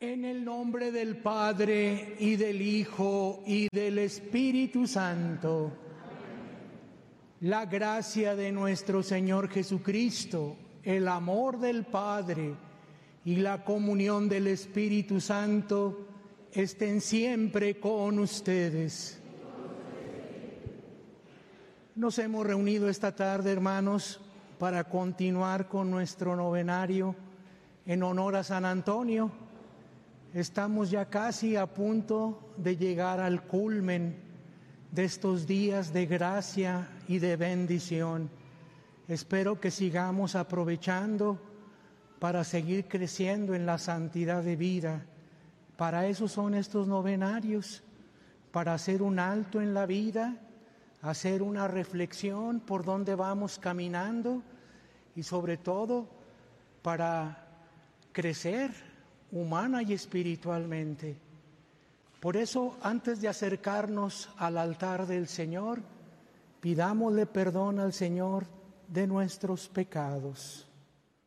En el nombre del Padre, y del Hijo, y del Espíritu Santo. La gracia de nuestro Señor Jesucristo, el amor del Padre y la comunión del Espíritu Santo estén siempre con ustedes. Nos hemos reunido esta tarde, hermanos, para continuar con nuestro novenario en honor a San Antonio. Estamos ya casi a punto de llegar al culmen de estos días de gracia y de bendición. Espero que sigamos aprovechando para seguir creciendo en la santidad de vida. Para eso son estos novenarios, para hacer un alto en la vida, hacer una reflexión por dónde vamos caminando y sobre todo para crecer humana y espiritualmente. Por eso, antes de acercarnos al altar del Señor, pidámosle perdón al Señor de nuestros pecados.